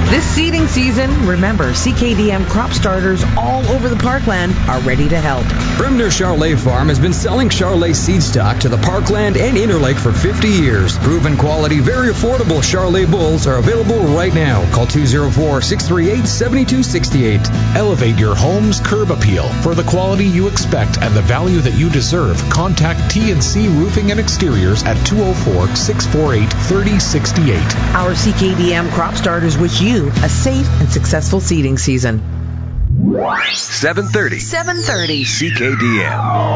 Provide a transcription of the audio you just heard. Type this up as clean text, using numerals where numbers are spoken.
This seeding season, remember, CKDM crop starters all over the parkland are ready to help. Bremner Charolais Farm has been selling Charolais seed stock to the Parkland and Interlake for 50 years. Proven quality, very affordable Charolais bulls are available right now. Call 204-638-7268. Elevate your home's curb appeal. For the quality you expect and the value that you deserve, contact T&C Roofing and Exteriors at 204-648-3068. Our CKDM crop starters wish you a safe and successful seeding season. 730 CKDM.